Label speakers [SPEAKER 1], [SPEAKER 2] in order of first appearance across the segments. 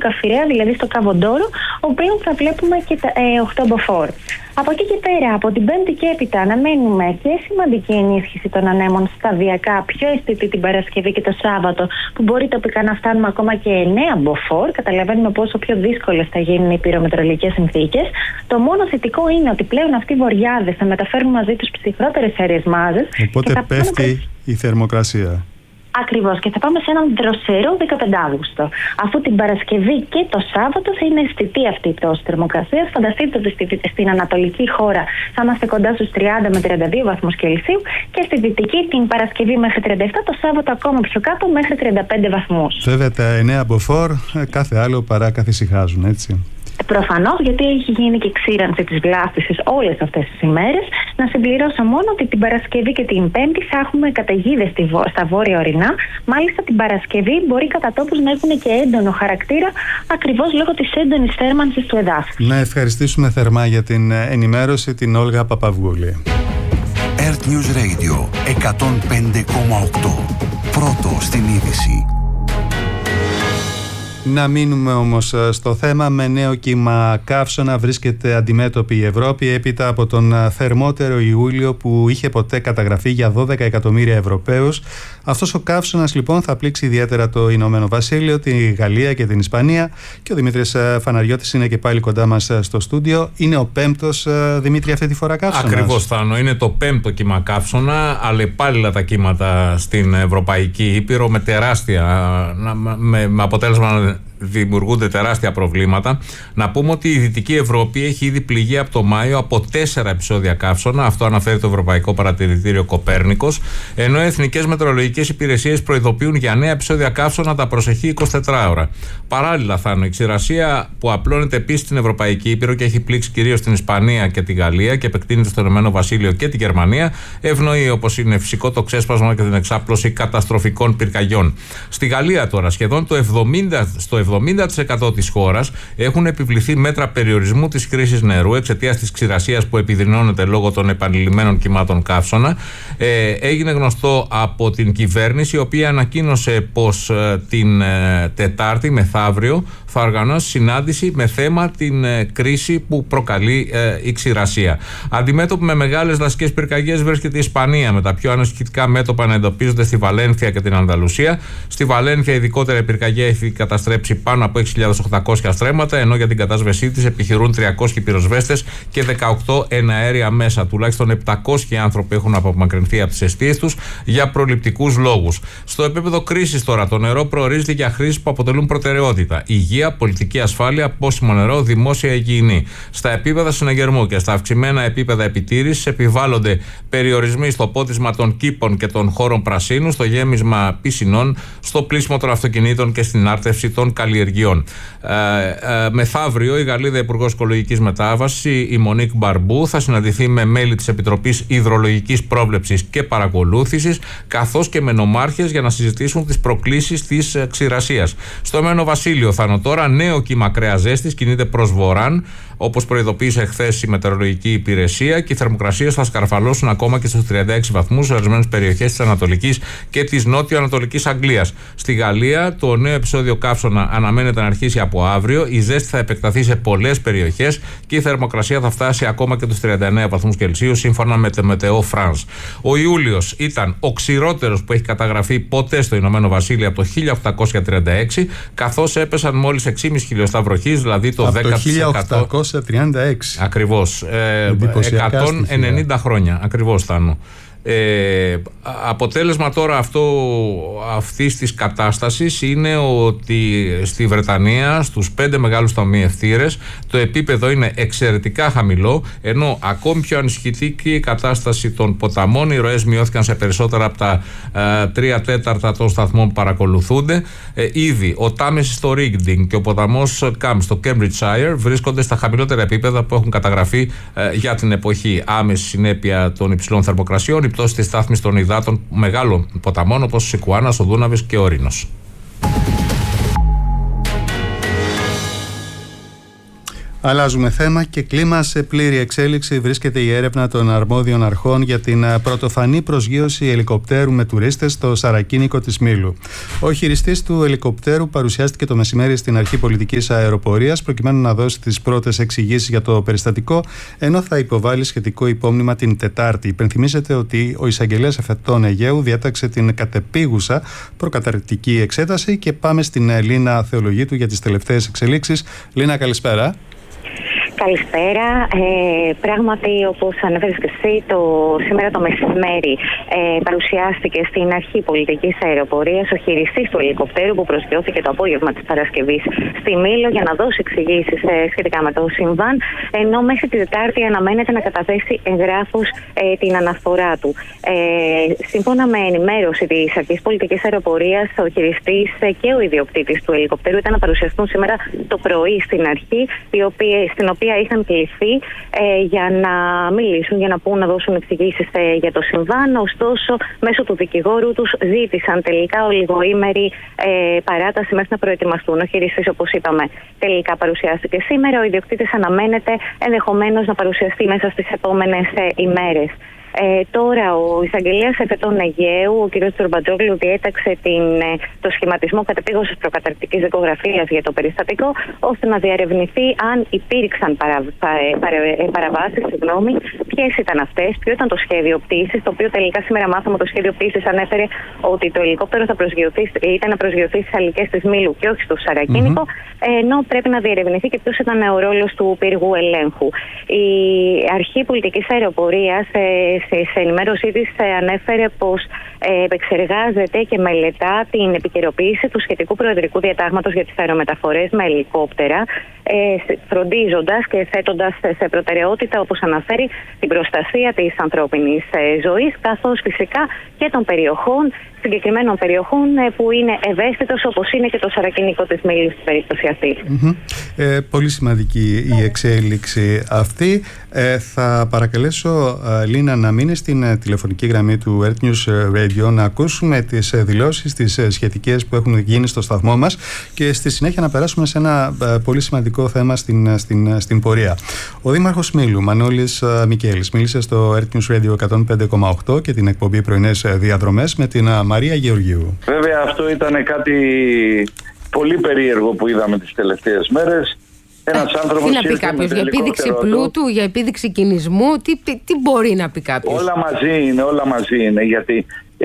[SPEAKER 1] Καφιρέα, δηλαδή στο Καβοντόρο, όπου θα βλέπουμε και τα 8 μποφόρ. Από εκεί και πέρα, από την Πέμπτη και έπειτα, αναμένουμε και σημαντική ενίσχυση των ανέμων σταδιακά, πιο αισθητή την Παρασκευή και το Σάββατο, που μπορεί τοπικά να φτάνουμε ακόμα και 9 μποφόρ. Καταλαβαίνουμε πόσο πιο δύσκολες θα γίνουν οι πυρομετρολογικές συνθήκες. Το μόνο θετικό είναι ότι πλέον αυτοί οι βορειάδες θα μεταφέρουν μαζί τους ψυχρότερες αέριες μάζες.
[SPEAKER 2] Οπότε πέφτει η θερμοκρασία.
[SPEAKER 1] Ακριβώς, και θα πάμε σε έναν δροσερό 15 Αύγουστο. Αφού την Παρασκευή και το Σάββατο θα είναι αισθητή αυτή η πτώση θερμοκρασίας. Φανταστείτε ότι στην ανατολική χώρα θα είμαστε κοντά στους 30 με 32 βαθμούς Κελσίου και στη δυτική την Παρασκευή μέχρι 37, το Σάββατο ακόμα πιο κάτω μέχρι 35 βαθμούς.
[SPEAKER 2] Βέβαια τα 9 μποφόρ κάθε άλλο παρά καθησυχάζουν, έτσι.
[SPEAKER 1] Προφανώς, γιατί έχει γίνει και ξύρανση της βλάστησης όλες αυτές τις ημέρες. Να συμπληρώσω μόνο ότι την Παρασκευή και την Πέμπτη θα έχουμε καταιγίδες στα βόρεια ορεινά. Μάλιστα την Παρασκευή μπορεί κατά τόπους να έχουν και έντονο χαρακτήρα, ακριβώς λόγω της έντονης θέρμανσης του εδάφους.
[SPEAKER 2] Να ευχαριστήσουμε θερμά για την ενημέρωση την Όλγα Παπαβγούλη.
[SPEAKER 3] Earth News Radio 105,8. Πρώτο στην είδηση.
[SPEAKER 2] Να μείνουμε όμως στο θέμα. Με νέο κύμα καύσωνα βρίσκεται αντιμέτωπη η Ευρώπη έπειτα από τον θερμότερο Ιούλιο που είχε ποτέ καταγραφεί για 12 εκατομμύρια Ευρωπαίους. Αυτός ο καύσωνας λοιπόν θα πλήξει ιδιαίτερα το Ηνωμένο Βασίλειο, τη Γαλλία και την Ισπανία. Και ο Δημήτρης Φαναριώτης είναι και πάλι κοντά μας στο στούντιο. Είναι ο πέμπτος, Δημήτρη, αυτή τη φορά καύσωνας.
[SPEAKER 4] Ακριβώς, Θάνο. Είναι το πέμπτο κύμα καύσωνα. Αλλεπάλληλα τα κύματα στην Ευρωπαϊκή Ήπειρο με με αποτέλεσμα να δημιουργούνται τεράστια προβλήματα. Να πούμε ότι η Δυτική Ευρώπη έχει ήδη πληγεί από το Μάιο από 4 επεισόδια καύσωνα. Αυτό αναφέρει το Ευρωπαϊκό Παρατηρητήριο Κοπέρνικος. Ενώ οι εθνικές μετεωρολογικές υπηρεσίες προειδοποιούν για νέα επεισόδια καύσωνα τα προσεχή 24 ώρα. Παράλληλα, Θάνο, η ξηρασία που απλώνεται επίσης στην Ευρωπαϊκή Ήπειρο και έχει πλήξει κυρίως την Ισπανία και τη Γαλλία και επεκτείνεται στο Ηνωμένο Βασίλειο και τη Γερμανία, ευνοεί, όπως είναι φυσικό, το ξέσπασμα και την εξάπλωση καταστροφικών πυρκαγιών. Στη Γαλλία τώρα, σχεδόν στο 70% της χώρας έχουν επιβληθεί μέτρα περιορισμού της χρήσης νερού εξαιτίας της ξηρασίας που επιδεινώνεται λόγω των επανειλημμένων κυμάτων καύσωνα. Έγινε γνωστό από την κυβέρνηση, η οποία ανακοίνωσε πως την Τετάρτη μεθαύριο θα οργανώσει συνάντηση με θέμα την κρίση που προκαλεί η ξηρασία. Αντιμέτωπη με μεγάλες δασικές πυρκαγιές βρίσκεται η Ισπανία, με τα πιο ανησυχητικά μέτωπα να εντοπίζονται στη Βαλένθια και την Ανδαλουσία. Στη Βαλένθια, ειδικότερα, η πυρκαγιά έχει καταστρέψει πάνω από 6.800 στρέμματα, ενώ για την κατάσβεσή της επιχειρούν 300 πυροσβέστες και 18 εναέρια μέσα. Τουλάχιστον 700 άνθρωποι έχουν απομακρυνθεί από τις εστίες τους για προληπτικούς λόγους. Στο επίπεδο κρίσης τώρα, το νερό προορίζεται για χρήσεις που αποτελούν προτεραιότητα. Υγεία, πολιτική ασφάλεια, πόσιμο νερό, δημόσια υγιεινή. Στα επίπεδα συναγερμού και στα αυξημένα επίπεδα επιτήρησης επιβάλλονται περιορισμοί στο πότισμα των κήπων και των χώρων πρασίνου, στο γέμισμα πισινών, στο πλήσιμο των αυτοκινήτων και στην άρτευση των καλλιεργειών. Μεθαύριο, η Γαλλίδα Υπουργός Οικολογικής Μετάβασης, η Μονίκ Μπαρμπού, θα συναντηθεί με μέλη της Επιτροπής Υδρολογικής Πρόβλεψης και Παρακολούθησης, καθώς και με νομάρχες για να συζητήσουν τις προκλήσεις της ξηρασίας. Στο Ηνωμένο Βασίλειο, Θάνο, τώρα νέο κύμα ακραίας ζέστης κινείται προς βορράν, όπως προειδοποίησε χθες η Μετεωρολογική Υπηρεσία, και οι θερμοκρασίες θα σκαρφαλώσουν ακόμα και στους 36 βαθμούς σε ορισμένες περιοχές της Ανατολικής και της Νότιο-Ανατολικής Αγγλίας. Στη Γαλλία, το νέο επεισόδιο καύσωνα αναμένεται να αρχίσει από αύριο. Η ζέστη θα επεκταθεί σε πολλές περιοχές και η θερμοκρασία θα φτάσει ακόμα και τους 39 βαθμούς Κελσίου, σύμφωνα με το Μετεό France. Ο Ιούλιος ήταν ο ξηρότερος που έχει καταγραφεί ποτέ στο Ηνωμένο Βασίλειο από το 1836, καθώς έπεσαν μόλις 6,5 χιλιοστά βροχής, δηλαδή το 10%.
[SPEAKER 2] 1836.
[SPEAKER 4] Ακριβώς. 190 χρόνια. Ακριβώς, Θάνο. Αποτέλεσμα τώρα αυτής της κατάστασης είναι ότι στη Βρετανία, στους 5 μεγάλους ταμιευτήρες, το επίπεδο είναι εξαιρετικά χαμηλό, ενώ ακόμη πιο ανησυχητική η κατάσταση των ποταμών. Οι ροές μειώθηκαν σε περισσότερα από τα 3/4 των σταθμών που παρακολουθούνται. Ήδη ο Τάμεση στο Rigding και ο ποταμός Καμ στο Cambridgeshire βρίσκονται στα χαμηλότερα επίπεδα που έχουν καταγραφεί για την εποχή. Άμεση συνέπεια των υψηλών θερμοκρασιών, η πτώση της στάθμης των υδάτων μεγάλων ποταμών όπως ο Σικουάνας, ο Δούναβης και ο Ρήνος.
[SPEAKER 2] Αλλάζουμε θέμα και κλίμα. Σε πλήρη εξέλιξη βρίσκεται η έρευνα των αρμόδιων αρχών για την πρωτοφανή προσγείωση ελικοπτέρου με τουρίστες στο Σαρακίνικο της Μήλου. Ο χειριστής του ελικοπτέρου παρουσιάστηκε το μεσημέρι στην Αρχή Πολιτικής Αεροπορίας προκειμένου να δώσει τις πρώτες εξηγήσεις για το περιστατικό, ενώ θα υποβάλει σχετικό υπόμνημα την Τετάρτη. Υπενθυμίζεται ότι ο εισαγγελέας εφετών Αιγαίου διάταξε την κατεπίγουσα προκαταρκτική εξέταση και πάμε στην Λίνα Θεολογίτου για τις τελευταίες εξελίξεις. Λίνα, καλησπέρα.
[SPEAKER 1] Καλησπέρα. Πράγματι, όπως ανέφερες και εσύ, σήμερα το μεσημέρι παρουσιάστηκε στην Αρχή Πολιτικής Αεροπορίας ο χειριστής του ελικοπτέρου που προσγειώθηκε το απόγευμα της Παρασκευής στη Μήλο για να δώσει εξηγήσεις σχετικά με το συμβάν, ενώ μέχρι την Τετάρτη αναμένεται να καταθέσει εγγράφως την αναφορά του. Σύμφωνα με ενημέρωση της Αρχής Πολιτικής Αεροπορίας, ο χειριστής και ο ιδιοκτήτης του ελικοπτέρου ήταν να παρουσιαστούν σήμερα το πρωί στην αρχή, στην οποία είχαν κληθεί για να μιλήσουν, για να δώσουν εξηγήσεις για το συμβάν. Ωστόσο, μέσω του δικηγόρου τους ζήτησαν τελικά ολιγοήμερη παράταση μέχρι να προετοιμαστούν. Ο χειριστής, όπως είπαμε, τελικά παρουσιάστηκε σήμερα. Ο ιδιοκτήτης αναμένεται ενδεχομένως να παρουσιαστεί μέσα στις επόμενες ημέρες. Τώρα ο εισαγγελέας εφετών Αιγαίου, ο κ. Τσουρμπατζόγλου, διέταξε το σχηματισμό κατεπήγουσας προκαταρκτικής δικογραφίας για το περιστατικό, ώστε να διαρευνηθεί αν υπήρξαν παραβάσεις, ποιες ήταν αυτές, ποιο ήταν το σχέδιο πτήσης, το οποίο τελικά σήμερα μάθαμε ότι το σχέδιο πτήσης ανέφερε ότι το ελικόπτερο ήταν να προσγειωθεί στις αλικές της Μήλου και όχι στο Σαρακίνικο, ενώ πρέπει να διερευνηθεί και ποιος ήταν ο ρόλος του πύργου ελέγχου. Η Αρχή Πολιτικής Αεροπορίας σε ενημέρωσή της ανέφερε πως επεξεργάζεται και μελετά την επικαιροποίηση του σχετικού προεδρικού διατάγματος για τις αερομεταφορές με ελικόπτερα, φροντίζοντας και θέτοντας σε προτεραιότητα, όπως αναφέρει, την προστασία της ανθρώπινης ζωής, καθώς φυσικά και των συγκεκριμένων περιοχών που είναι ευαίσθητος, όπως είναι και το Σαρακίνικο της Μήλης στην περίπτωση αυτή.
[SPEAKER 2] Πολύ σημαντική η εξέλιξη αυτή. Θα παρακαλέσω, Λίνα, να μείνει στην τηλεφωνική γραμμή του Earth News Radio να ακούσουμε τις δηλώσεις, τις σχετικές που έχουν γίνει στο σταθμό μας και στη συνέχεια να περάσουμε σε ένα πολύ σημαντικό θέμα στην πορεία. Ο Δήμαρχος Μήλου, Μανώλης Μικέλης, μίλησε στο Earth News Radio 105,8 και την εκπομπή Πρωινές Διαδρομές με την Μαρία Γεωργίου.
[SPEAKER 5] Βέβαια, αυτό ήταν κάτι πολύ περίεργο που είδαμε τις τελευταίες μέρες. Ένας άνθρωπος.
[SPEAKER 6] Τι να πει κάποιος, για επίδειξη πλούτου, για επίδειξη κινησμού, τι μπορεί να πει κάποιος?
[SPEAKER 5] Όλα μαζί είναι, γιατί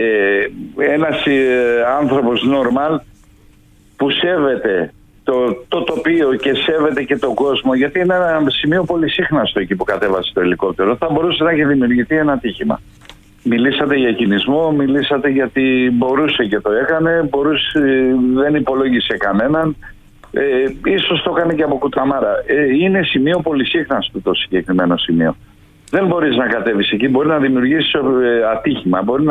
[SPEAKER 5] ένας άνθρωπος normal που σέβεται το τοπίο και σέβεται και τον κόσμο, γιατί είναι ένα σημείο πολύ σύχναστο εκεί που κατέβασε το ελικόπτερο, θα μπορούσε να έχει δημιουργηθεί ένα ατύχημα. Μιλήσατε για κινησμό, μιλήσατε γιατί μπορούσε και το έκανε, δεν υπολόγισε κανέναν, ίσως το έκανε και από κουταμάρα. Είναι σημείο πολυσύχναστο το συγκεκριμένο σημείο. Δεν μπορείς να κατέβεις εκεί, μπορεί να δημιουργήσεις ατύχημα, μπορεί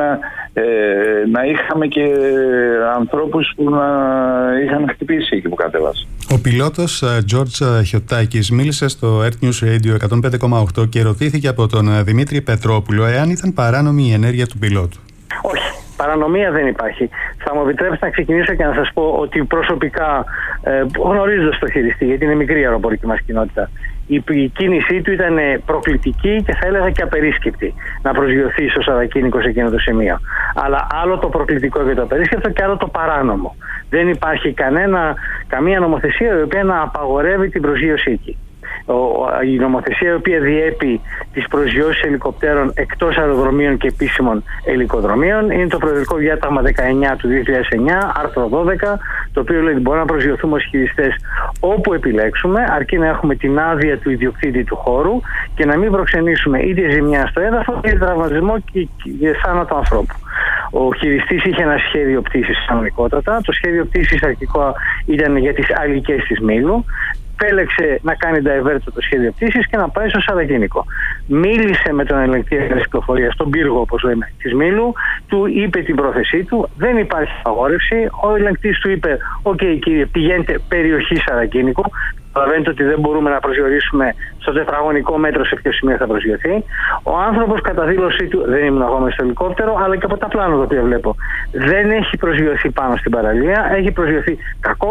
[SPEAKER 5] να είχαμε και ανθρώπους που να είχαν χτυπήσει εκεί που κατέβασε.
[SPEAKER 2] Ο πιλότος George Χιωτάκης μίλησε στο Earth News Radio 105,8 και ρωτήθηκε από τον Δημήτρη Πετρόπουλο εάν ήταν παράνομη η ενέργεια του πιλότου.
[SPEAKER 7] Όχι. Παρανομία δεν υπάρχει. Θα μου επιτρέψετε να ξεκινήσω και να σας πω ότι προσωπικά, γνωρίζοντας το χειριστή, γιατί είναι μικρή η αεροπορική μας κοινότητα, η κίνησή του ήταν προκλητική και θα έλεγα και απερίσκεπτη να προσγειωθεί στο Σαρακίνικο σε εκείνο το σημείο. Αλλά άλλο το προκλητικό και το απερίσκεπτο και άλλο το παράνομο. Δεν υπάρχει καμία νομοθεσία η οποία να απαγορεύει την προσγείωσή εκεί. Η νομοθεσία η οποία διέπει τις προσγειώσεις ελικοπτέρων εκτός αεροδρομίων και επίσημων ελικοδρομίων είναι το Προεδρικό Διάταγμα 19 του 2009, άρθρο 12, το οποίο λέει ότι μπορούμε να προσγειωθούμε ως χειριστές όπου επιλέξουμε, αρκεί να έχουμε την άδεια του ιδιοκτήτη του χώρου και να μην προξενήσουμε είτε ζημιά στο έδαφος είτε τραυματισμό και θάνατο ανθρώπου. Ο χειριστής είχε ένα σχέδιο πτήσης κανονικότατα. Το σχέδιο πτήσης αρχικό ήταν για τις αλικές της Μήλου. Επέλεξε να κάνει divert το σχέδιο πτήσης και να πάει στο Σαρακίνικο. Μίλησε με τον ελεγκτή αέρας κυκλοφορίας, τον πύργο όπως λέμε της Μήλου, του είπε την πρόθεσή του, δεν υπάρχει απαγόρευση. Ο ελεγκτής του είπε: «Οκ, κύριε, πηγαίνετε περιοχή Σαρακίνικο». Καταλαβαίνετε ότι δεν μπορούμε να προσδιορίσουμε στο τετραγωνικό μέτρο σε ποιο σημείο θα προσγειωθεί. Ο άνθρωπος κατά δήλωσή του, δεν ήμουν ακόμα στο ελικόπτερο, αλλά και από τα πλάνα τα οποία βλέπω, δεν έχει προσγειωθεί πάνω στην παραλία, έχει προσγειωθεί κακώς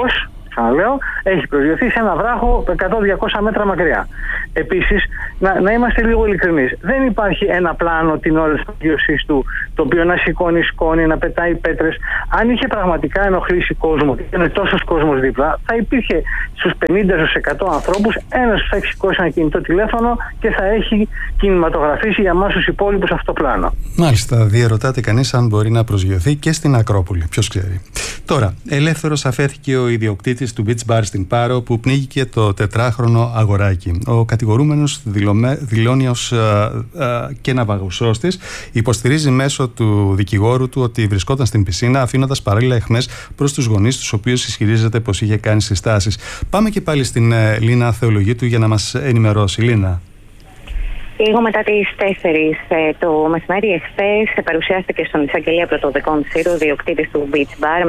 [SPEAKER 7] ξαναλέω, έχει προσγειωθεί σε ένα βράχο 100-200 μέτρα μακριά. Επίσης, να είμαστε λίγο ειλικρινείς. Δεν υπάρχει ένα πλάνο την ώρα της προσγείωσής του, το οποίο να σηκώνει σκόνη, να πετάει πέτρες. Αν είχε πραγματικά ενοχλήσει κόσμο, είναι τόσος κόσμος δίπλα, θα υπήρχε στους 50-100 ανθρώπους ένας που θα έχει σηκώσει ένα κινητό τηλέφωνο και θα έχει κινηματογραφήσει για εμάς τους υπόλοιπους αυτό το πλάνο.
[SPEAKER 2] Μάλιστα, διερωτάται κανείς αν μπορεί να προσγειωθεί και στην Ακρόπολη. Ποιος ξέρει. Τώρα, ελεύθερος αφέθηκε ο ιδιοκτήτης του Beach Bar στην Πάρο που πνίγηκε το 4χρονο αγοράκι. Ο κατηγορούμενος δηλώνει ως και ναυαγωσός της, υποστηρίζει μέσω του δικηγόρου του ότι βρισκόταν στην πισίνα αφήνοντας παράλληλα αιχμές προς τους γονείς τους οποίους ισχυρίζεται πως είχε κάνει συστάσεις. Πάμε και πάλι στην Λίνα Θεολογίτου για να μας ενημερώσει. Λίνα.
[SPEAKER 1] Λίγο μετά τις 4 το μεσημέρι εχθές παρουσιάστηκε στον εισαγγελέα πρωτοδικών Σύρου, διοκτήτης του Beach Bar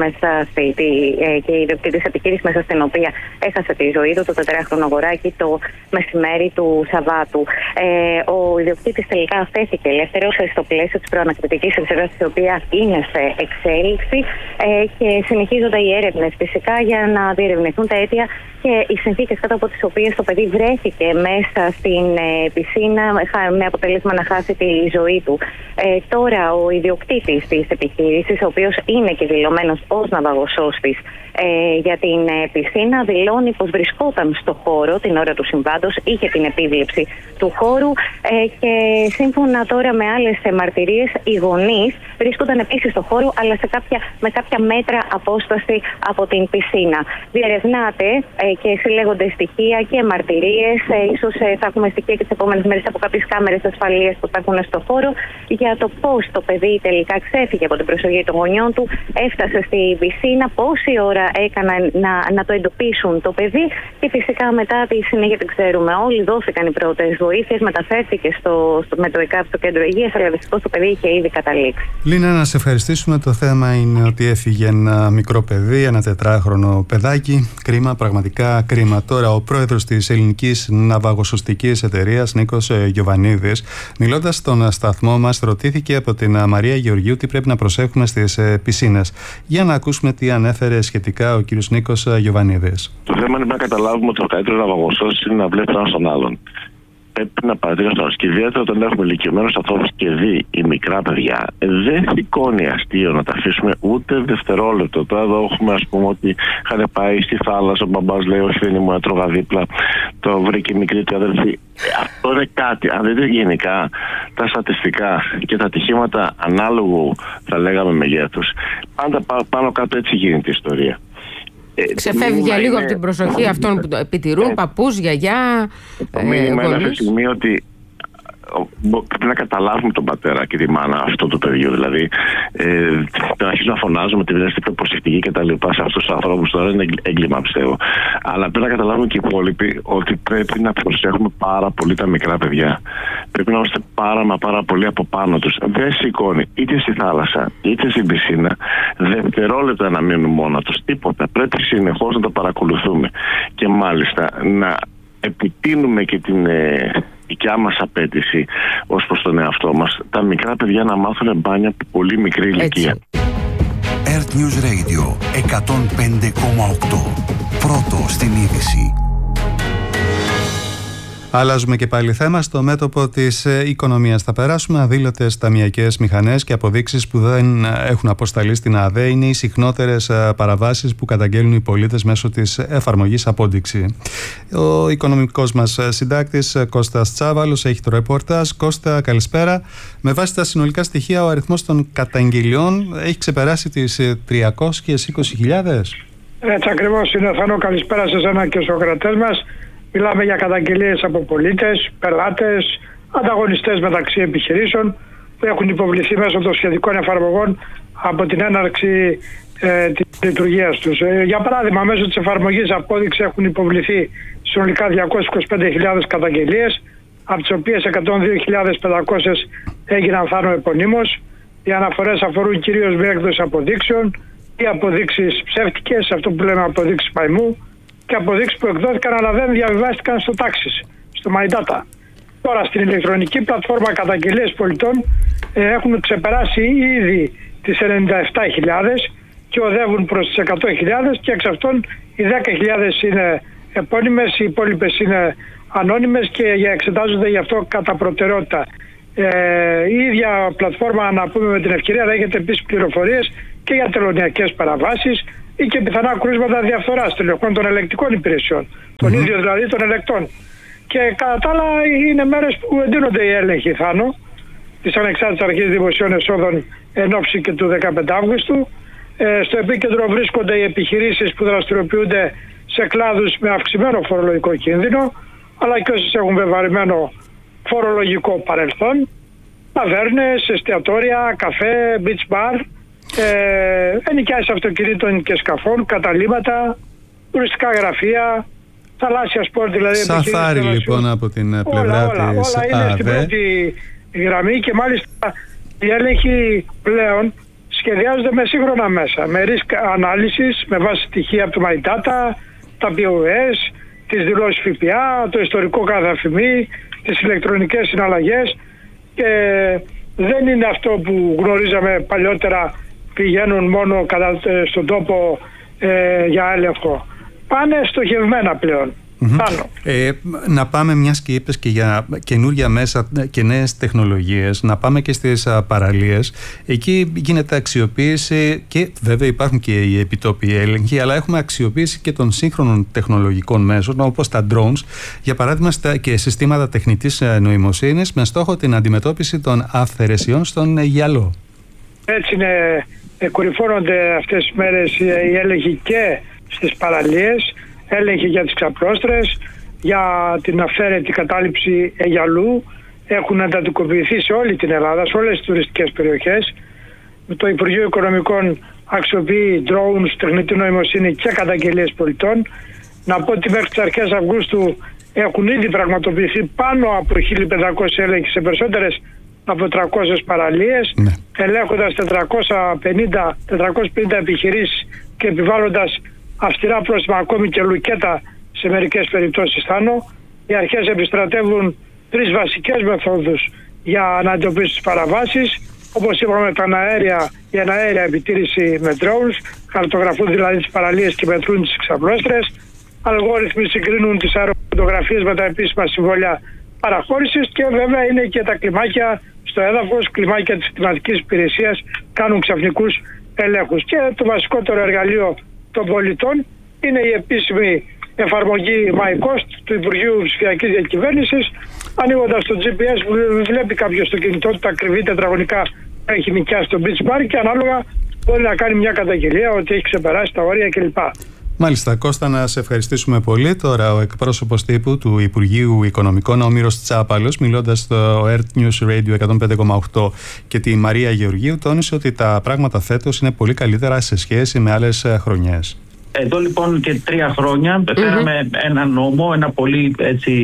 [SPEAKER 1] και ιδιοκτήτης επιχείρησης μέσα στην οποία έχασε τη ζωή του, το 4χρονο αγοράκι, το μεσημέρι του Σαββάτου. Ο ιδιοκτήτης τελικά αφέθηκε ελεύθερος στο πλαίσιο της προανακριτικής εξέτασης, η οποία είναι σε εξέλιξη και συνεχίζονται οι έρευνες φυσικά για να διερευνηθούν τα αίτια και οι συνθήκες κάτω από τις οποίες το παιδί βρέθηκε μέσα στην πισίνα με αποτέλεσμα να χάσει τη ζωή του. Τώρα ο ιδιοκτήτης της επιχείρησης, ο οποίος είναι και δηλωμένος ως ναυαγωσός της για την πισίνα, δηλώνει πως βρισκόταν στο χώρο την ώρα του συμβάντος, είχε την επίβλεψη του χώρου και σύμφωνα τώρα με άλλες μαρτυρίες οι γονείς βρίσκονταν επίσης στο χώρο, αλλά με κάποια μέτρα απόσταση από την πισίνα. Διερευνάται και συλλέγονται στοιχεία και μαρτυρίες. Ίσως θα έχουμε στοιχεία και τις επόμενες μέρες από κάποιες κάμερες ασφαλείας που υπάρχουν στο χώρο για το πώς το παιδί τελικά ξέφυγε από την προσοχή των γονιών του, έφτασε στη πισίνα, πόση ώρα έκαναν να το εντοπίσουν το παιδί και φυσικά μετά τη συνέχεια την ξέρουμε όλοι. Δόθηκαν οι πρώτες βοήθειες, μεταφέρθηκε με το ΕΚΑΠ στο κέντρο υγείας, αλλά δυστυχώς το παιδί είχε ήδη καταλήξει.
[SPEAKER 2] Λίνα, να σε ευχαριστήσουμε. Το θέμα είναι ότι έφυγε ένα μικρό παιδί, ένα 4χρονο παιδάκι. Κρίμα, πραγματικά κρίμα. Τώρα, ο πρόεδρος της Ελληνικής Ναυαγοσωστικής Εταιρείας, Νίκος Γιοβανίδης, μιλώντας στον σταθμό μας, ρωτήθηκε από την Μαρία Γεωργίου τι πρέπει να προσέχουμε στις πισίνες. Για να ακούσουμε τι ανέφερε σχετικά ο κύριος Νίκος Γιοβανίδης.
[SPEAKER 8] Το θέμα είναι να καταλάβουμε ότι ο καλύτερος ναυαγωσός είναι να βλέπει έναν στον άλλον. Πρέπει να παρατηρήσουμε και ιδιαίτερα όταν έχουμε ηλικιωμένους ανθρώπους και δει οι μικρά παιδιά, δεν σηκώνει αστείο να τα αφήσουμε ούτε δευτερόλεπτο. Τώρα εδώ έχουμε, ας πούμε, ότι είχαν πάει στη θάλασσα, ο μπαμπάς λέει: όχι, δεν ήμουν, έτρωγα δίπλα, το βρήκε η μικρή του αδελφή. Αυτό είναι κάτι. Αν δείτε γενικά τα στατιστικά και τα ατυχήματα ανάλογου, θα λέγαμε, μεγέθους, πάντα πάνω κάτω έτσι γίνεται η ιστορία.
[SPEAKER 6] Ξεφεύγει για λίγο από την προσοχή αυτών που το επιτηρούν, παππούς, γιαγιά.
[SPEAKER 8] Το μήνυμα είναι αυτή τη στιγμή ότι πρέπει να καταλάβουμε τον πατέρα και τη μάνα αυτού του παιδιού. Δηλαδή, να αρχίσουμε να φωνάζουμε ότι δεν είστε πιο προσεκτικοί και τα λοιπά σε αυτούς τους ανθρώπους, τώρα είναι έγκλημα, πιστεύω. Αλλά πρέπει να καταλάβουμε και οι υπόλοιποι ότι πρέπει να προσέχουμε πάρα πολύ τα μικρά παιδιά. Πρέπει να είμαστε πάρα πολύ από πάνω τους. Δεν σηκώνει είτε στη θάλασσα είτε στην πισίνα δευτερόλεπτα να μείνουν μόνα τους. Τίποτα. Πρέπει συνεχώς να τα παρακολουθούμε. Και μάλιστα να επιτείνουμε και την δικιά μας απέτηση ως προς τον εαυτό μας, τα μικρά παιδιά να μάθουν μπάνια από πολύ μικρή ηλικία.
[SPEAKER 3] Earth News Radio 105,8. Πρώτο στην είδηση.
[SPEAKER 2] Αλλάζουμε και πάλι θέμα. Στο μέτωπο της οικονομίας θα περάσουμε. Αδήλωτες ταμειακές μηχανές και αποδείξεις που δεν έχουν αποσταλεί στην ΑΔΕ είναι οι συχνότερες παραβάσεις που καταγγέλνουν οι πολίτες μέσω της εφαρμογής Απόδειξη. Ο οικονομικός μας συντάκτης Κώστας Τσάβαλος έχει το ρεπορτάζ. Κώστα, καλησπέρα. Με βάση τα συνολικά στοιχεία, ο αριθμός των καταγγελιών έχει ξεπεράσει τις 320.000.
[SPEAKER 9] Έτσι ακριβώς είναι, Θανό. Καλησπέρα σε εσένα και στους κρατές μας. Μιλάμε για καταγγελίες από πολίτες, πελάτες, ανταγωνιστές μεταξύ επιχειρήσεων που έχουν υποβληθεί μέσω των σχετικών εφαρμογών από την έναρξη της λειτουργίας τους. Για παράδειγμα, μέσω της εφαρμογής Απόδειξη έχουν υποβληθεί συνολικά 225.000 καταγγελίες, από τις οποίες 102.500 έγιναν θάνο επωνύμως. Οι αναφορές αφορούν κυρίως μια έκδοση αποδείξεων ή αποδείξεις ψεύτικες, αυτό που λέμε αποδείξεις μαϊμού, και αποδείξεις που εκδόθηκαν αλλά δεν διαβιβάστηκαν στο Taxis, στο My Data. Τώρα στην ηλεκτρονική πλατφόρμα καταγγελίες πολιτών έχουν ξεπεράσει ήδη τις 97.000 και οδεύουν προς τις 100.000 και εξ αυτών οι 10.000 είναι επώνυμες, οι υπόλοιπες είναι ανώνυμες και εξετάζονται γι' αυτό κατά προτεραιότητα. Η ίδια πλατφόρμα, να πούμε με την ευκαιρία, δέχεται επίσης πληροφορίες και για τελωνειακές παραβάσεις ή και πιθανά κρούσματα διαφθοράς τελειοχών των ελεκτικών υπηρεσιών, των ίδιων δηλαδή των ελεκτών. Και κατά τα άλλα είναι μέρες που εντείνονται οι έλεγχοι, Θάνο, της Ανεξάρτητης Αρχής Δημοσίων Εσόδων εν ώψη και του 15 Αύγουστου. Στο επίκεντρο βρίσκονται οι επιχειρήσεις που δραστηριοποιούνται σε κλάδους με αυξημένο φορολογικό κίνδυνο, αλλά και όσοι έχουν βεβαρημένο φορολογικό παρελθόν, ταβέρνες, εστιατόρια, καφέ, beach bar, ενοικιάσεις αυτοκινήτων και σκαφών, καταλύματα, τουριστικά γραφεία, θαλάσσια σπορ, δηλαδή
[SPEAKER 2] σαφάρι λοιπόν από την πλευρά της ΑΒ.
[SPEAKER 9] Όλα είναι στην πρώτη γραμμή και μάλιστα οι έλεγχοι πλέον σχεδιάζονται με σύγχρονα μέσα, με risk analysis, με βάση στοιχεία από το My Data, τα POS, τις δηλώσεις ΦΠΑ, το ιστορικό καταφημί, τις ηλεκτρονικές συναλλαγές, και δεν είναι αυτό που γνωρίζαμε παλιότερα, πηγαίνουν μόνο στον τόπο για έλεγχο. Πάνε στοχευμένα πλέον.
[SPEAKER 2] Να πάμε, μιας και είπες και για καινούργια μέσα και νέες τεχνολογίες, να πάμε και στις παραλίες. Εκεί γίνεται αξιοποίηση και βέβαια υπάρχουν και οι επιτόπιοι έλεγχοι, αλλά έχουμε αξιοποίηση και των σύγχρονων τεχνολογικών μέσων όπως τα drones, για παράδειγμα, και συστήματα τεχνητής νοημοσύνης με στόχο την αντιμετώπιση των αυθαιρεσιών στον γυαλό.
[SPEAKER 9] Έτσι είναι, κορυφώνονται αυτές τις μέρες οι έλεγχοι και στις παραλίες. Έλεγχοι για τις ξαπλώστρες, για την αυθαίρετη κατάληψη γυαλού έχουν εντατικοποιηθεί σε όλη την Ελλάδα, σε όλες τις τουριστικές περιοχές. Το Υπουργείο Οικονομικών αξιοποιεί drones, τεχνητή νοημοσύνη και καταγγελίες πολιτών. Να πω ότι μέχρι τις αρχές Αυγούστου έχουν ήδη πραγματοποιηθεί πάνω από 1.500 έλεγχοι σε περισσότερες από 300 παραλίες, ελέγχοντας 450 επιχειρήσεις και επιβάλλοντας αυστηρά πρόστιμα, ακόμη και λουκέτα σε μερικές περιπτώσεις, Θάνο. Οι αρχές επιστρατεύουν 3 βασικές μεθόδους για να αντιμετωπίσουν τις παραβάσεις. Όπως είπαμε, η εναέρια επιτήρηση με drones, χαρτογραφούν δηλαδή τις παραλίες και μετρούν τις ξαπλώστρες. Αλγόριθμοι συγκρίνουν τις αεροφωτογραφίες με τα επίσημα συμβόλαια παραχώρησης και βέβαια είναι και τα κλιμάκια στο έδαφος, κλιμάκια της κλιματικής υπηρεσίας κάνουν ξαφνικούς ελέγχους. Και το βασικότερο εργαλείο των πολιτών είναι η επίσημη εφαρμογή MyCost του Υπουργείου Ψηφιακής Διακυβέρνησης. Ανοίγοντας το GPS, βλέπει κάποιος στο κινητό του τα ακριβή τετραγωνικά που έχει νοικιάσει στο beach bar και ανάλογα μπορεί να κάνει μια καταγγελία ότι έχει ξεπεράσει τα όρια κλπ.
[SPEAKER 2] Μάλιστα, Κώστα, να σε ευχαριστήσουμε πολύ. Τώρα ο εκπρόσωπος τύπου του Υπουργείου Οικονομικών, ο Μύρος Τσάπαλος, μιλώντας στο Earth News Radio 105,8 και τη Μαρία Γεωργίου, τόνισε ότι τα πράγματα φέτος είναι πολύ καλύτερα σε σχέση με άλλες χρονιές.
[SPEAKER 10] Εδώ λοιπόν και 3 χρόνια φέραμε ένα νόμο, ένα πολύ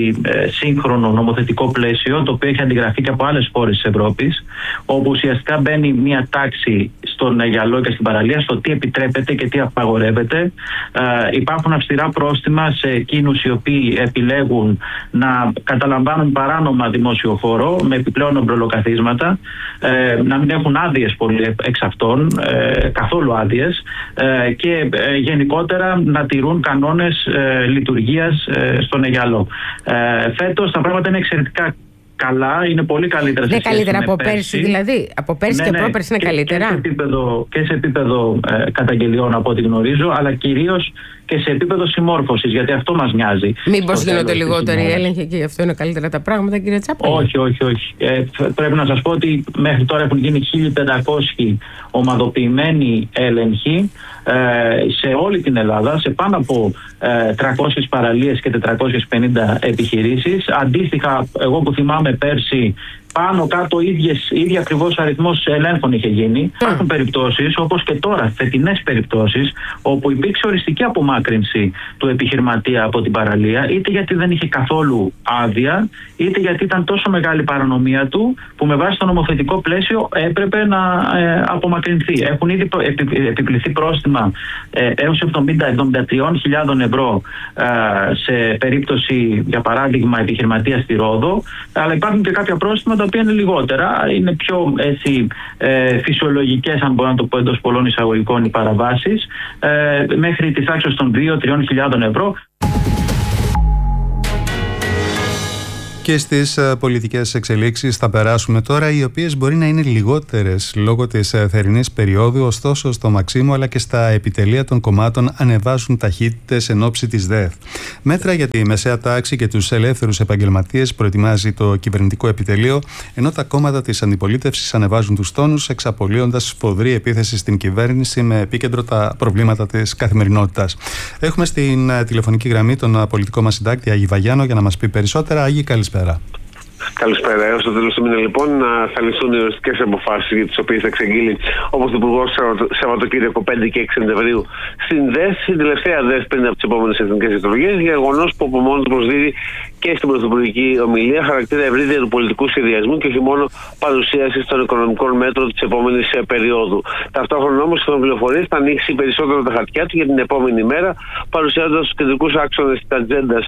[SPEAKER 10] σύγχρονο νομοθετικό πλαίσιο, το οποίο έχει αντιγραφεί και από άλλες χώρες της Ευρώπης, όπου ουσιαστικά μπαίνει μια τάξη στον γυαλό και στην παραλία, στο τι επιτρέπεται και τι απαγορεύεται. Υπάρχουν αυστηρά πρόστιμα σε εκείνους οι οποίοι επιλέγουν να καταλαμβάνουν παράνομα δημόσιο χώρο με επιπλέον ομπρελοκαθίσματα, να μην έχουν άδειες πολλοί εξ αυτών, καθόλου άδειες, και γενικότερα να τηρούν κανόνες λειτουργίας στον γυαλό. Φέτος τα πράγματα είναι εξαιρετικά καλά, είναι πολύ καλύτερα σε σχέση με πέρσι.
[SPEAKER 6] καλύτερα από πέρσι δηλαδή, από πέρσι και πρόπερσι είναι καλύτερα.
[SPEAKER 10] Και σε επίπεδο καταγγελιών από ό,τι γνωρίζω, αλλά κυρίως και σε επίπεδο συμμόρφωσης, γιατί αυτό μας νοιάζει.
[SPEAKER 6] Μήπως γίνονται λιγότεροι έλεγχοι και γι' αυτό είναι καλύτερα τα πράγματα, κύριε Τσάπαλη?
[SPEAKER 10] Όχι. Πρέπει να σας πω ότι μέχρι τώρα έχουν γίνει 1.500 ομαδοποιημένοι έλεγχοι σε όλη την Ελλάδα, σε πάνω από 300 παραλίες και 450 επιχειρήσεις. Αντίστοιχα, εγώ που θυμάμαι πέρσι, πάνω κάτω ίδια ακριβώς αριθμός ελέγχων είχε γίνει. Υπάρχουν περιπτώσεις, όπως και τώρα, φετινές περιπτώσεις, όπου υπήρξε οριστική απομάκρυνση του επιχειρηματία από την παραλία, είτε γιατί δεν είχε καθόλου άδεια, είτε γιατί ήταν τόσο μεγάλη παρανομία του, που με βάση το νομοθετικό πλαίσιο έπρεπε να απομακρυνθεί. Έχουν ήδη επιπληθεί πρόστιμα έως 73.000 ευρώ σε περίπτωση, για παράδειγμα, επιχειρηματία στη Ρόδο, αλλά υπάρχουν και κάποια πρόστιμα τα οποία είναι λιγότερα, είναι πιο φυσιολογικές, αν μπορώ να το πω εντός πολλών εισαγωγικών, οι παραβάσεις, μέχρι τη τάξη των 2-3 χιλιάδων ευρώ.
[SPEAKER 2] Και στις πολιτικές εξελίξεις θα περάσουμε τώρα, οι οποίες μπορεί να είναι λιγότερες λόγω της θερινής περίοδου, ωστόσο στο Μαξίμου αλλά και στα επιτελεία των κομμάτων ανεβάζουν ταχύτητες εν ώψη της ΔΕΘ. Μέτρα για τη μεσαία τάξη και τους ελεύθερους επαγγελματίες προετοιμάζει το κυβερνητικό επιτελείο, ενώ τα κόμματα της αντιπολίτευσης ανεβάζουν τους τόνους, εξαπολύοντας σφοδρή επίθεση στην κυβέρνηση με επίκεντρο τα προβλήματα της καθημερινότητας. Έχουμε στην τηλεφωνική γραμμή τον πολιτικό μας συντάκτη Άγη Βαγιάνο για να μας πει περισσότερα. Άγη, καλησπέρα.
[SPEAKER 11] Καλησπέρα. Έως το τέλος του μήνα, λοιπόν, θα ληφθούν οι οριστικές αποφάσεις για τις οποίες θα εξαγγείλει ο Πρωθυπουργός Σαββατοκύριακο 5 και 6 Σεπτεμβρίου στην ΔΕΘ, την τελευταία ΔΕΘ πριν από τις επόμενες εθνικές εκλογές, γεγονός που από μόνο του προσδίδει και στην πρωθυπουργική ομιλία χαρακτήρα ευρύτερου πολιτικού σχεδιασμού και όχι μόνο παρουσίαση των οικονομικών μέτρων της επόμενης περίοδου. Ταυτόχρονα όμως, οι πληροφορίες θα ανοίξει περισσότερο τα χαρτιά του για την επόμενη μέρα, παρουσιάζοντας τους κεντρικούς άξονες της ατζέντας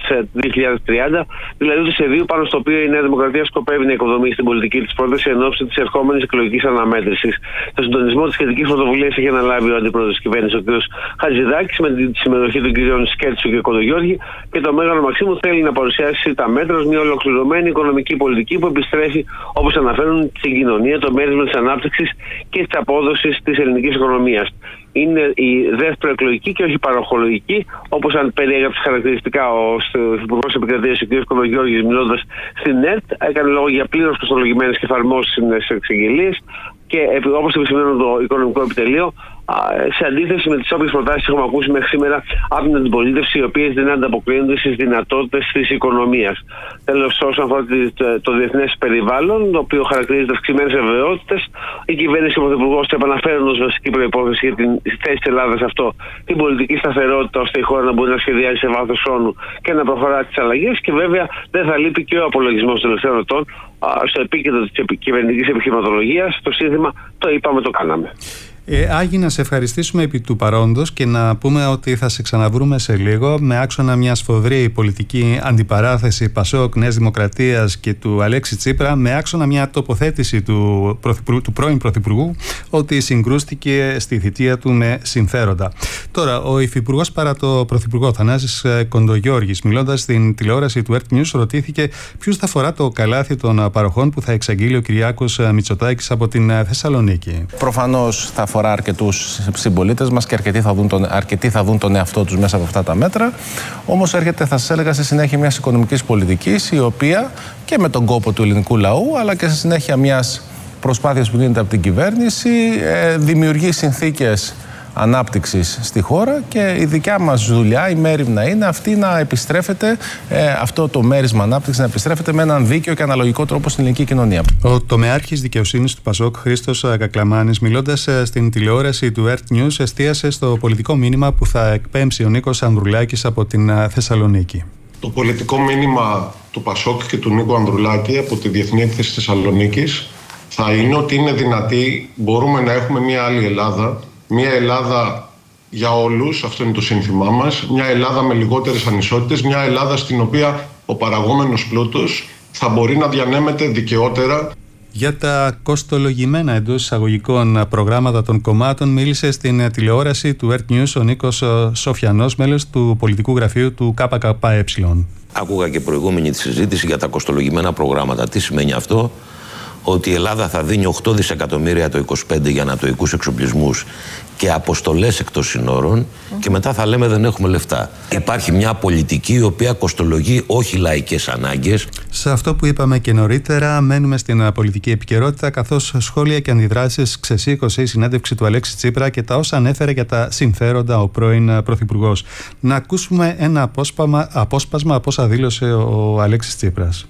[SPEAKER 11] 2030, δηλαδή του σχεδίου πάνω στο οποίο η Νέα Δημοκρατία σκοπεύει να οικοδομήσει την πολιτική της πρόταση εν ώψη της ερχόμενης εκλογικής αναμέτρησης. Το συντονισμό της σχετικής πρωτοβουλίας έχει αναλάβει ο αντιπρόεδρος της κυβέρνησης, ο κ. Χατζηδάκης, με τη συμμετοχή των κ. Σκέρτσου και Κοντογιώργη, και το Μέγαρο Μαξίμου θέλει να παρουσιάσει τα μέτρα ως μια ολοκληρωμένη οικονομική πολιτική που επιστρέφει, όπως αναφέρουν, στην κοινωνία, το μέρισμα της ανάπτυξης και της απόδοσης της ελληνικής οικονομίας. Είναι η ΔΕΘ προεκλογική και όχι παροχολογική, όπως αν περιέγραψε χαρακτηριστικά ο Υπουργός Επικρατείας, ο κ. Κοντογιώργης, μιλώντας στην ΕΡΤ, έκανε λόγο για πλήρως κοστολογημένες και εφαρμόσιμες εξαγγελίες και, όπως επισημαίνω το Οικονομικό Επιτελείο, σε αντίθεση με τις όποιες προτάσεις έχουμε ακούσει μέχρι σήμερα από την αντιπολίτευση, οι οποίες δεν ανταποκρίνονται στις δυνατότητες της οικονομίας. Τέλος, όσον αφορά το διεθνές περιβάλλον, το οποίο χαρακτηρίζεται αυξημένες αβεβαιότητες, η κυβέρνηση και ο Πρωθυπουργός επαναφέρουν ως βασική προϋπόθεση για την θέση της Ελλάδας σε αυτό την πολιτική σταθερότητα, ώστε η χώρα να μπορεί να σχεδιάζει σε βάθος χρόνου και να προχωρά τις αλλαγές. Και βέβαια δεν θα λείπει και ο απολογισμός των τελευταίων ετών στο επίκεντρο της κυβερνητικής επιχειρηματολογίας. Το σύνθημα το είπαμε, το κάναμε.
[SPEAKER 2] Άγη, να σε ευχαριστήσουμε επί του παρόντος και να πούμε ότι θα σε ξαναβρούμε σε λίγο με άξονα μια σφοδρή πολιτική αντιπαράθεση Πασόκ, Νέας Δημοκρατίας και του Αλέξη Τσίπρα, με άξονα μια τοποθέτηση του πρώην Πρωθυπουργού ότι συγκρούστηκε στη θητεία του με συμφέροντα. Τώρα, ο Υφυπουργός παρά το Πρωθυπουργό, Θανάσης Κοντογιώργης, μιλώντας στην τηλεόραση του Earth News, ρωτήθηκε ποιους θα αφορά το καλάθι των παροχών που θα εξαγγείλει ο Κυριάκος Μητσοτάκης από την Θεσσαλονίκη.
[SPEAKER 12] Προφανώς θα αφορά αρκετούς συμπολίτες μας και αρκετοί θα δουν τον εαυτό τους μέσα από αυτά τα μέτρα. Όμως έρχεται, θα σας έλεγα, στη συνέχεια μιας οικονομικής πολιτικής, η οποία και με τον κόπο του ελληνικού λαού, αλλά και στη συνέχεια μιας προσπάθειας που γίνεται από την κυβέρνηση, δημιουργεί συνθήκες ανάπτυξης στη χώρα, και η δικιά μας δουλειά, η μέριμνα είναι αυτή να επιστρέφεται, αυτό το μέρισμα ανάπτυξης να επιστρέφεται με έναν δίκαιο και αναλογικό τρόπο στην ελληνική κοινωνία.
[SPEAKER 2] Ο τομεάρχης δικαιοσύνης του Πασόκ, Χρήστος Κακλαμάνης, μιλώντας στην τηλεόραση του Earth News, εστίασε στο πολιτικό μήνυμα που θα εκπέμψει ο Νίκος Ανδρουλάκης από την Θεσσαλονίκη.
[SPEAKER 13] Το πολιτικό μήνυμα του Πασόκ και του Νίκου Ανδρουλάκη από τη Διεθνή Έκθεση Θεσσαλονίκης θα είναι ότι είναι δυνατή, μπορούμε να έχουμε μια άλλη Ελλάδα. Μια Ελλάδα για όλους, αυτό είναι το σύνθημά μας. Μια Ελλάδα με λιγότερες ανισότητες. Μια Ελλάδα στην οποία ο παραγόμενος πλούτος θα μπορεί να διανέμεται δικαιότερα.
[SPEAKER 2] Για τα κοστολογημένα εντός εισαγωγικών προγράμματα των κομμάτων μίλησε στην τηλεόραση του Earth News ο Νίκος Σοφιανός, μέλος του πολιτικού γραφείου του ΚΚΕ.
[SPEAKER 14] Άκουγα και προηγούμενη τη συζήτηση για τα κοστολογημένα προγράμματα. Τι σημαίνει αυτό? Ότι η Ελλάδα θα δίνει 8 δισεκατομμύρια το 25 για ανατοικούς εξοπλισμούς και αποστολές εκτός συνόρων, και μετά θα λέμε δεν έχουμε λεφτά. Υπάρχει μια πολιτική η οποία κοστολογεί όχι λαϊκές ανάγκες.
[SPEAKER 2] Σε αυτό που είπαμε και νωρίτερα, μένουμε στην πολιτική επικαιρότητα, καθώς σχόλια και αντιδράσεις ξεσήκωσε η συνέντευξη του Αλέξη Τσίπρα και τα όσα ανέφερε για τα συμφέροντα ο πρώην Πρωθυπουργός. Να ακούσουμε ένα απόσπασμα από όσα δήλωσε ο Αλέξης Τσίπρας.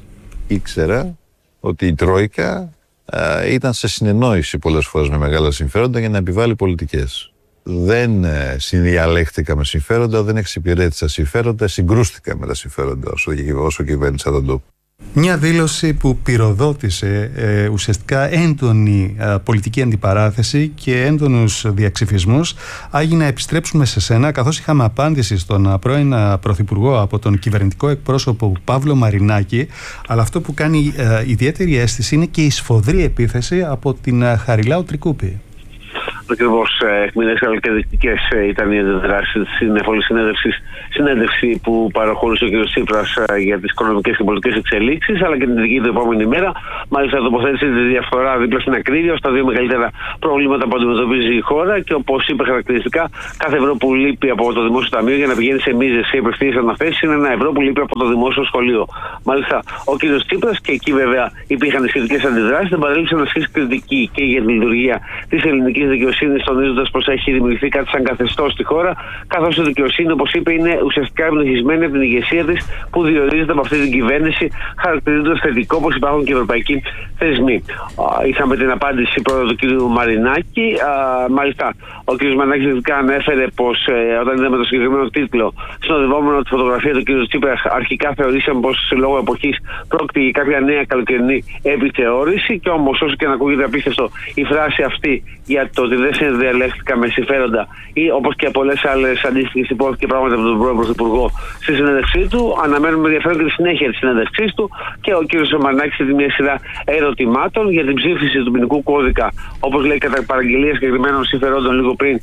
[SPEAKER 15] Ήξερα ότι η Τρόικα ήταν σε συνεννόηση πολλές φορές με μεγάλα συμφέροντα για να επιβάλλει πολιτικές. Δεν συνδιαλέχτηκα με συμφέροντα, δεν εξυπηρέτησα συμφέροντα, συγκρούστηκα με τα συμφέροντα όσο κυβέρνησα τον τόπο.
[SPEAKER 2] Μια δήλωση που πυροδότησε ουσιαστικά έντονη πολιτική αντιπαράθεση και έντονους διαξυφισμούς. Άγει να επιστρέψουμε σε σένα, καθώς είχαμε απάντηση στον πρώην Πρωθυπουργό από τον κυβερνητικό εκπρόσωπο Παύλο Μαρινάκη, αλλά αυτό που κάνει ιδιαίτερη αίσθηση είναι και η σφοδρή επίθεση από την Χαριλάου Τρικούπη.
[SPEAKER 11] Ακριβώς εκμηνές αλλά και δεκτικές ήταν οι αντιδράσεις στην εφόλη συνέντευξη που παραχώρησε ο κ. Τσίπρας για τις οικονομικές και πολιτικές εξελίξεις, αλλά και την δική του επόμενη μέρα. Μάλιστα τοποθέτησε τη διαφθορά δίπλα στην ακρίβεια ως τα δύο μεγαλύτερα προβλήματα που αντιμετωπίζει η χώρα και, όπως είπε χαρακτηριστικά, κάθε ευρώ που λείπει από το δημόσιο ταμείο για να πηγαίνει σε μίζες ή υπευθύνες αναθέσεις είναι ένα ευρώ που λείπει από το δημόσιο σχολείο. Μάλιστα ο κ. Τσίπρας, και εκεί βέβαια υπήρχαν οι σχετικές αντιδράσεις, δεν παρέλειψε να ασκήσει κριτική και για τη λειτουργία της ελληνικής δικαιοσύνης, τονίζοντας πως έχει δημιουργηθεί κάτι σαν καθεστώς στη χώρα, καθώς η δικαιοσύνη, όπως είπε, είναι ουσιαστικά ευνοχισμένη από την ηγεσία της που διορίζεται από αυτή την κυβέρνηση, χαρακτηρίζοντας θετικό πως υπάρχουν και ευρωπαϊκοί θεσμοί. Είχαμε την απάντηση πρώτα του κ. Μαρινάκη. Μάλιστα, ο κ. Μαρινάκης ειδικά ανέφερε πως όταν είδαμε το συγκεκριμένο τίτλο, συνοδευόμενο τη φωτογραφία του κ. Τσίπρα, αρχικά θεωρήσαμε πως λόγω εποχής πρόκειται για κάποια νέα καλοκαιρινή επιθεώρηση. Και όμως, όσο και να ακούγεται απίστευτο η φράση αυτή για το ότι δεν συνδιαλέχθηκα με συμφέροντα, ή όπως και πολλές άλλες αντίστοιχες υπόθηκε πράγματα από τον πρώην Πρωθυπουργό στη συνέντευξή του, αναμένουμε με ενδιαφέρον και τη συνέχεια της συνέντευξής του. Και ο κ. Μαρινάκης θέτει μια σειρά ερωτημάτων για την ψήφιση του ποινικού κώδικα, όπως λέει, κατά παραγγελία συγκεκριμένων συμφερόντων λίγο πριν,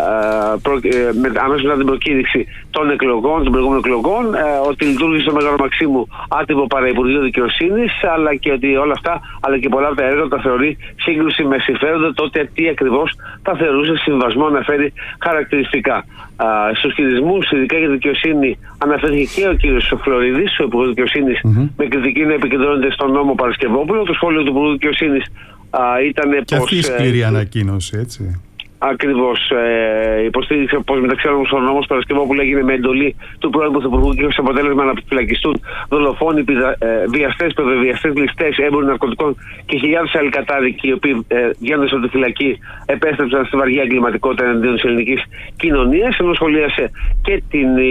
[SPEAKER 11] αμέσως μετά την προκήρυξη των προηγούμενων εκλογών, ότι λειτουργήσε στο Μέγαρο Μαξίμου άτυπο παραυπουργείο δικαιοσύνης, αλλά και ότι όλα αυτά, αλλά και πολλά από τα έργα τα θεωρεί σύγκρουση με συμφέροντα. Τότε τι ακριβώς τα θεωρούσε συμβασμό, αναφέρει χαρακτηριστικά. Στους χειρισμούς, ειδικά για δικαιοσύνη, αναφέρθηκε και ο κ. Φλωρίδης, ο Υπουργός Δικαιοσύνης, με κριτική να επικεντρώνεται στον νόμο Παρασκευόπουλο. Το σχόλιο του Υπουργού Δικαιοσύνης ήταν πως.
[SPEAKER 2] Και αυτή η σκληρή ανακοίνωση, έτσι.
[SPEAKER 11] Ακριβώς. Υποστήριξε πως μεταξύ άλλων ο νόμος Παρασκευόπουλου έγινε με εντολή του πρώην Πρωθυπουργού και ως αποτέλεσμα να φυλακιστούν δολοφόνοι, βιαστές, παιδοβιαστές, ληστές, έμποροι ναρκωτικών και χιλιάδες άλλοι κατάδικοι, οι οποίοι βγαίνοντας από τη φυλακή επέστρεψαν στη βαριά εγκληματικότητα εναντίον της ελληνικής κοινωνίας. Ενώ σχολίασε και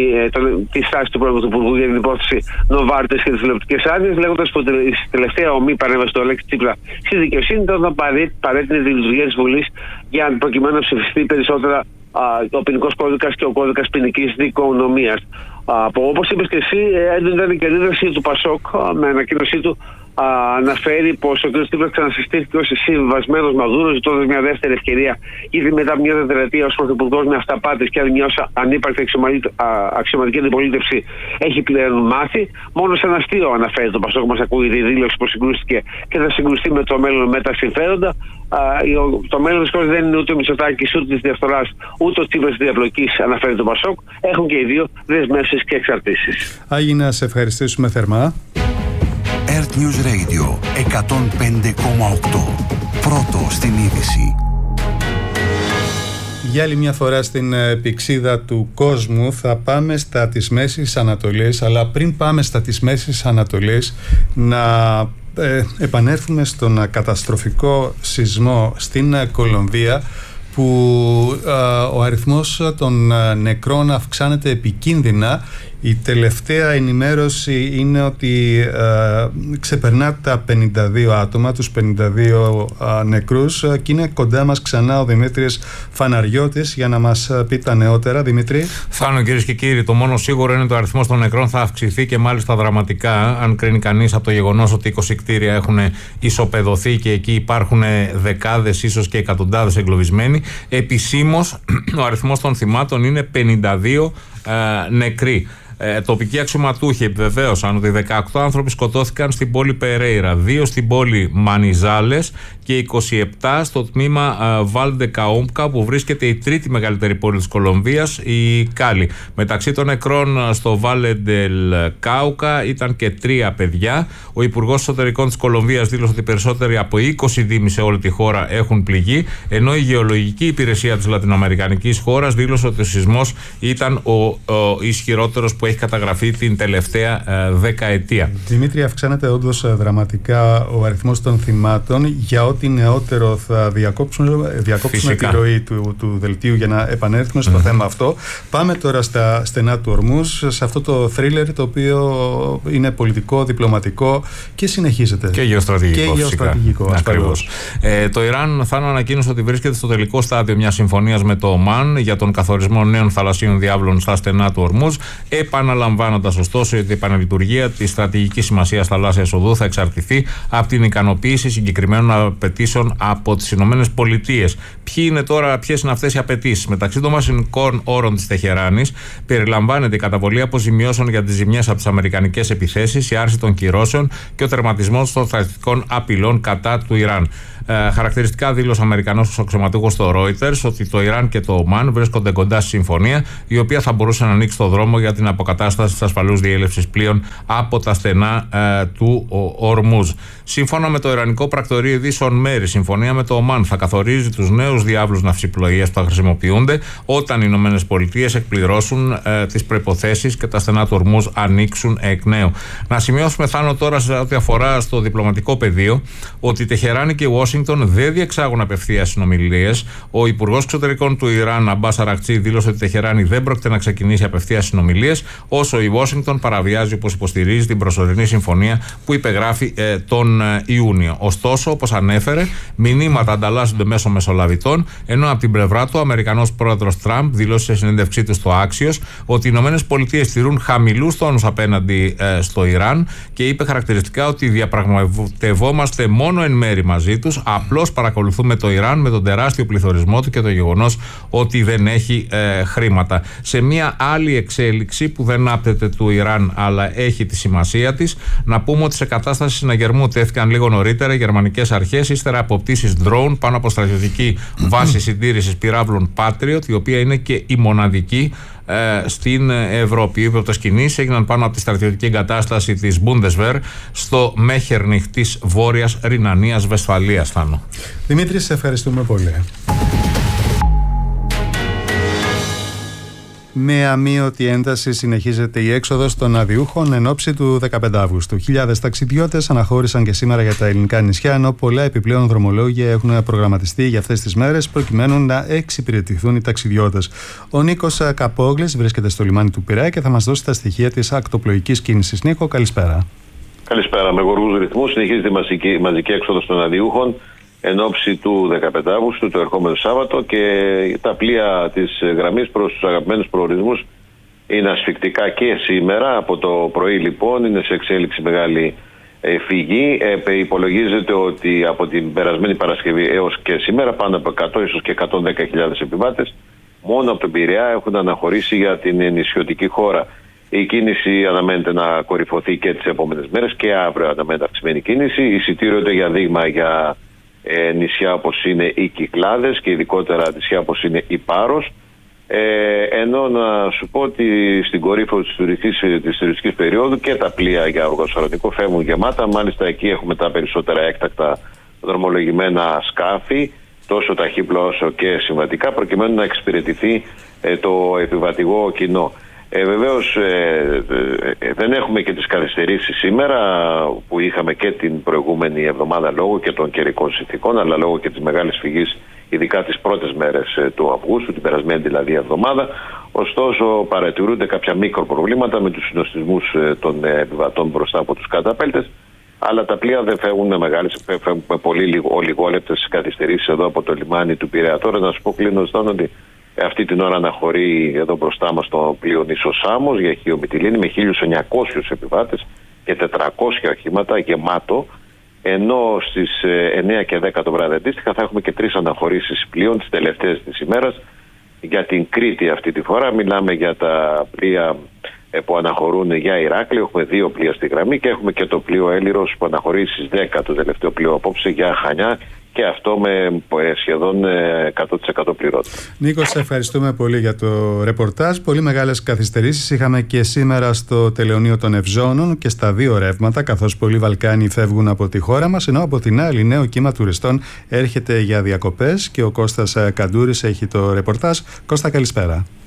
[SPEAKER 11] τη στάση του πρώην Πρωθυπουργού για την υπόθεση Νοβάρτες και τις τηλεοπτικές άδειες, λέγοντας πως η τελευταία ομή παρέμβαση του Αλέξη Τσίπρα στη δικαιοσύνη ήταν παρέτεινε τη λειτουργία της Βουλής για προκειμένου να ψηφιστεί περισσότερα ο ποινικός κώδικας και ο κώδικας ποινικής δικονομίας. Όπως είπες και εσύ, ήταν και αντίδραση του Πασόκ με ανακοίνωσή του. Αναφέρει πως ο κ. Τσίπρας ξανασυστήθηκε ως συμβασμένος Μαδούρος, ζητώντας μια δεύτερη ευκαιρία, ήδη μετά από μια τετραετία ως πρωθυπουργός με αυταπάτες και άλλη μια ανύπαρκτη αξιωματική αντιπολίτευση έχει πλέον μάθει. Μόνο σαν αστείο αναφέρει το Πασόκ, μας ακούγεται η δήλωση πως συγκρούστηκε και θα συγκρουστεί με το μέλλον με τα συμφέροντα. Το μέλλον της χώρας δεν είναι ούτε ο Μητσοτάκης, ούτε της διαφθοράς, ούτε ο Τσίπρας της διαπλοκής, αναφέρει το Πασόκ. Έχουν και οι δύο δεσμεύσεις και εξαρτήσεις.
[SPEAKER 2] Άγι, να σε ευχαριστήσουμε θερμά.
[SPEAKER 3] Earth News Radio 105,8. Πρώτο στην είδηση.
[SPEAKER 2] Για άλλη μια φορά στην πυξίδα του κόσμου θα πάμε στα της Μέσης Ανατολής, αλλά πριν πάμε στα της Μέσης Ανατολής να επανέλθουμε στον καταστροφικό σεισμό στην Κολομβία, που ο αριθμός των νεκρών αυξάνεται επικίνδυνα. Η τελευταία ενημέρωση είναι ότι ξεπερνά τα 52 άτομα, τους 52 νεκρούς, και είναι κοντά μας ξανά ο Δημήτρης Φαναριώτης για να μας πει τα νεότερα. Δημήτρη.
[SPEAKER 4] Θάνο, κυρίες και κύριοι, το μόνο σίγουρο είναι ότι ο αριθμός των νεκρών θα αυξηθεί και μάλιστα δραματικά, αν κρίνει κανείς από το γεγονός ότι 20 κτίρια έχουν ισοπεδωθεί και εκεί υπάρχουν δεκάδες, ίσως και εκατοντάδες εγκλωβισμένοι. Επισήμως ο αριθμός των θυμάτων είναι 52 νεκροί. Τοπικοί αξιωματούχοι επιβεβαίωσαν ότι 18 άνθρωποι σκοτώθηκαν στην πόλη Περέιρα, 2 στην πόλη Μανιζάλες και 27 στο τμήμα Βάλντε Καούμπκα, που βρίσκεται η τρίτη μεγαλύτερη πόλη της Κολομβίας, η Κάλι. Μεταξύ των νεκρών στο Βάλεντελ Κάουκα ήταν και 3 παιδιά. Ο Υπουργός Εσωτερικών της Κολομβίας δήλωσε ότι περισσότεροι από 20 δήμοι σε όλη τη χώρα έχουν πληγεί, ενώ η Γεωλογική Υπηρεσία της Λατινοαμερικανικής χώρας δήλωσε ότι ο σεισμός ήταν ο ισχυρότερος που που έχει καταγραφεί την τελευταία δεκαετία.
[SPEAKER 2] Δημήτρη, αυξάνεται όντως δραματικά ο αριθμός των θυμάτων. Για ό,τι νεότερο θα διακόψουμε τη ροή του δελτίου για να επανέλθουμε στο θέμα αυτό. Πάμε τώρα στα στενά του Ορμούζ, σε αυτό το θρίλερ το οποίο είναι πολιτικό, διπλωματικό και συνεχίζεται.
[SPEAKER 4] Και γεωστρατηγικό.
[SPEAKER 2] Ακριβώς.
[SPEAKER 4] Το Ιράν ανακοίνωσε ότι βρίσκεται στο τελικό στάδιο μιας συμφωνίας με το Ομάν για τον καθορισμό νέων θαλασσίων διάβλων στα στενά του Ορμούζ, επαναλαμβάνοντας ωστόσο ότι η επαναλειτουργία της στρατηγικής σημασίας θαλάσσιας οδού θα εξαρτηθεί από την ικανοποίηση συγκεκριμένων απαιτήσεων από τις Ηνωμένες Πολιτείες. Ποιες είναι αυτές οι απαιτήσεις? Μεταξύ των βασικών όρων της Τεχεράνης περιλαμβάνεται η καταβολή αποζημιώσεων για τις ζημιές από τις αμερικανικές επιθέσεις, η άρση των κυρώσεων και ο τερματισμός των στρατιωτικών απειλών κατά του Ιράν. Χαρακτηριστικά δήλωσε ο Αμερικανός αξιωματούχος στο Reuters ότι το Ιράν και το Ομάν βρίσκονται κοντά στη συμφωνία, η οποία θα μπορούσε να ανοίξει το δρόμο για την αποκατάσταση της ασφαλούς διέλευσης πλοίων από τα στενά του Ορμούζ. Σύμφωνα με το Ιρανικό Πρακτορείο Ειδήσεων Μέρη, η συμφωνία με το Ομάν θα καθορίζει τους νέους διάβλους ναυσιπλοείας που θα χρησιμοποιούνται όταν οι Ηνωμένες Πολιτείες εκπληρώσουν τις προϋποθέσεις και τα στενά του Ορμούζ ανοίξουν εκ νέου. Να σημειώσουμε, Θάνο, τώρα σε ό,τι αφορά στο διπλωματικό πεδίο, ότι η Τεχεράνη και η Ουάσιγκτον δεν διεξάγουν απευθείας συνομιλίες. Ο Υπουργός Εξωτερικών του Ιράν, Αμπάς Αρακτσί, δήλωσε ότι η Τεχεράνη δεν πρόκειται να ξεκινήσει απευθείας συνομιλίες, όσο η Ουάσιγκτον παραβιάζει, όπως υποστηρίζει, την προσωρινή συμφωνία που υπεγράφει τον Ιούνιο. Ωστόσο, όπως ανέφερε, μηνύματα ανταλλάσσονται μέσω μεσολαβητών, ενώ από την πλευρά του ο Αμερικανός πρόεδρος Τραμπ δήλωσε σε συνέντευξή του στο Άξιος ότι οι Ηνωμένες Πολιτείες τηρούν χαμηλούς τόνους απέναντι στο Ιράν και είπε χαρακτηριστικά ότι διαπραγματευόμαστε μόνο εν μέρη μαζί τους, απλώς παρακολουθούμε το Ιράν με τον τεράστιο πληθωρισμό του και το γεγονός ότι δεν έχει χρήματα. Σε μια άλλη εξέλιξη που δεν άπτεται του Ιράν αλλά έχει τη σημασία της, να πούμε ότι σε κατάσταση συναγερμού τέθηκαν λίγο νωρίτερα οι γερμανικές αρχές ύστερα από πτήσεις drone πάνω από στρατιωτική βάση συντήρησης πυράβλων Patriot, η οποία είναι και η μοναδική στην Ευρώπη. Οι ύποπτες κινήσεις έγιναν πάνω από τη στρατιωτική εγκατάσταση της Bundeswehr στο Μέχερνιχ της Βόρειας Ρινανίας Βεσφαλίας. Θάνο.
[SPEAKER 2] Δημήτρη, σε ευχαριστούμε πολύ. Με αμείωτη ένταση συνεχίζεται η έξοδος των αδιούχων εν ώψη του 15 Αυγούστου. Χιλιάδες ταξιδιώτες αναχώρησαν και σήμερα για τα ελληνικά νησιά, ενώ πολλά επιπλέον δρομολόγια έχουν προγραμματιστεί για αυτές τις μέρες προκειμένου να εξυπηρετηθούν οι ταξιδιώτες. Ο Νίκος Καπόγλης βρίσκεται στο λιμάνι του Πειραιά και θα μας δώσει τα στοιχεία της ακτοπλοϊκής κίνησης. Νίκο, καλησπέρα.
[SPEAKER 16] Καλησπέρα. Με γοργούς ρυθμούς συνεχίζεται η μαζική έξοδος των αδιούχων εν ώψη του 15 Αύγουστου, το ερχόμενο Σάββατο, και τα πλοία της γραμμής προς τους αγαπημένους προορισμούς είναι ασφυκτικά και σήμερα. Από το πρωί λοιπόν είναι σε εξέλιξη μεγάλη φυγή. Υπολογίζεται ότι από την περασμένη Παρασκευή έως και σήμερα πάνω από 100 ίσως και 110.000 επιβάτες μόνο από τον Πειραιά έχουν αναχωρήσει για την νησιωτική χώρα. Η κίνηση αναμένεται να κορυφωθεί και τις επόμενες μέρες και αύριο αναμένεται αυξημένη κίνηση. Εισιτήριο για δείγμα για νησιά όπως είναι οι Κυκλάδες και ειδικότερα νησιά όπως είναι η Πάρος. Ενώ να σου πω ότι στην κορύφωση της τουριστικής περίοδου και τα πλοία για οργανωτικό φεύγουν γεμάτα. Μάλιστα εκεί έχουμε τα περισσότερα έκτακτα δρομολογημένα σκάφη, τόσο ταχύπλοα όσο και συμβατικά, προκειμένου να εξυπηρετηθεί το επιβατικό κοινό. Βεβαίως δεν έχουμε και τις καθυστερήσεις σήμερα που είχαμε και την προηγούμενη εβδομάδα λόγω και των καιρικών συνθηκών, αλλά λόγω και της μεγάλης φυγής, ειδικά τις πρώτες μέρες του Αυγούστου, την περασμένη δηλαδή εβδομάδα. Ωστόσο παρατηρούνται κάποια μικροπροβλήματα με τους συνοστισμούς των επιβατών μπροστά από τους καταπέλτες, αλλά τα πλοία δεν φεύγουν φεύγουν με πολύ ολιγόλεπτες καθυστερήσεις εδώ από το λιμάνι του Πειραιά. Τώρα να σου πω κλείνοντας ότι αυτή την ώρα αναχωρεί εδώ μπροστά μας το πλοίο νήσος Σάμος για Χίο Μυτιλήνη με 1.900 επιβάτες και 400 οχήματα γεμάτο, ενώ στις 9 και 10 το βράδυ αντίστοιχα θα έχουμε και 3 αναχωρήσεις πλοίων τις τελευταίες της ημέρας για την Κρήτη. Αυτή τη φορά μιλάμε για τα πλοία που αναχωρούν για Ηράκλειο. Έχουμε 2 πλοία στη γραμμή και έχουμε και το πλοίο Έλυρος που αναχωρεί στις 10 το τελευταίο πλοίο απόψε για Χανιά, και αυτό με σχεδόν 100% πληρότητα.
[SPEAKER 2] Νίκο, σε ευχαριστούμε πολύ για το ρεπορτάζ. Πολύ μεγάλες καθυστερήσεις είχαμε και σήμερα στο τελεωνείο των Ευζώνων και στα 2 ρεύματα, καθώς πολλοί Βαλκάνοι φεύγουν από τη χώρα μας, ενώ από την άλλη νέο κύμα τουριστών έρχεται για διακοπές και ο Κώστας Καντούρης έχει το ρεπορτάζ. Κώστα, καλησπέρα.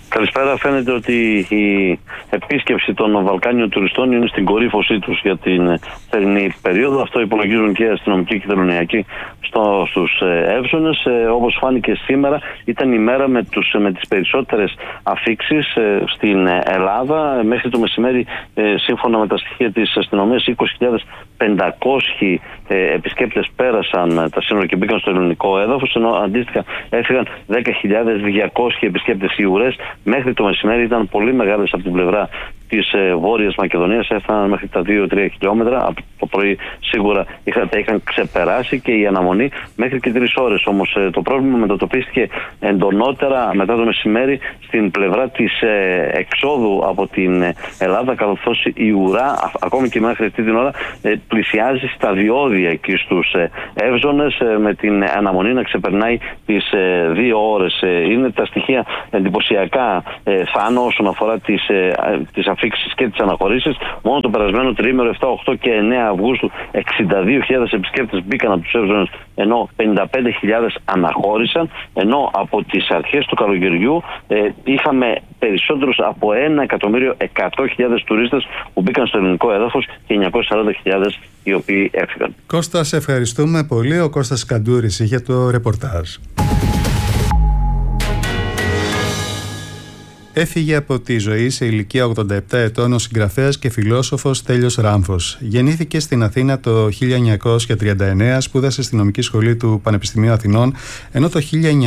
[SPEAKER 17] Καλησπέρα. Φαίνεται ότι η επίσκεψη των Βαλκάνιων τουριστών είναι στην κορύφωσή τους για την θερινή περίοδο. Αυτό υπολογίζουν και οι αστυνομικοί και οι τελωνιακοί στους Εύζωνες. Όπως φάνηκε σήμερα, ήταν η μέρα με τις περισσότερες αφίξεις στην Ελλάδα. Μέχρι το μεσημέρι, σύμφωνα με τα στοιχεία της αστυνομίας, 20.500 επισκέπτες πέρασαν τα σύνορα και μπήκαν στο ελληνικό έδαφος, ενώ αντίστοιχα έφυγαν 10.200 επισκέπτες Ιουρές. Μέχρι το μεσημέρι ήταν πολύ μεγάλες από την πλευρά της Βόρειας Μακεδονίας, έφταναν μέχρι τα 2-3 χιλιόμετρα. Από το πρωί σίγουρα τα είχαν ξεπεράσει και η αναμονή μέχρι και 3 ώρες. Όμως το πρόβλημα μετατοπίστηκε εντονότερα μετά το μεσημέρι στην πλευρά της εξόδου από την Ελλάδα, καθώς η ουρά ακόμη και μέχρι αυτή την ώρα πλησιάζει στα διόδια εκεί στους Εύζωνες, με την αναμονή να ξεπερνάει τις 2 ώρες. Είναι τα στοιχεία εντυπωσιακά, Θάνο, όσον αφορά τις αφίξεις και τις αναχωρήσεις. Μόνο το περασμένο τριήμερο, 7, 8 και 9 Αυγούστου, 62.000 επισκέπτες μπήκαν από τους Εύζωνες, ενώ 55.000 αναχώρησαν. Ενώ από τις αρχές του καλοκαιριού είχαμε περισσότερους από 1.100.000 τουρίστες που μπήκαν στο ελληνικό έδαφος και 940.000 οι οποίοι έφυγαν.
[SPEAKER 2] Κώστα, σε ευχαριστούμε πολύ. Ο Κώστας Καντούρης είχε το ρεπορτάζ. Έφυγε από τη ζωή σε ηλικία 87 ετών ο συγγραφέας και φιλόσοφος Στέλιος Ράμφος. Γεννήθηκε στην Αθήνα το 1939, σπούδασε στη νομική σχολή του Πανεπιστημίου Αθηνών, ενώ το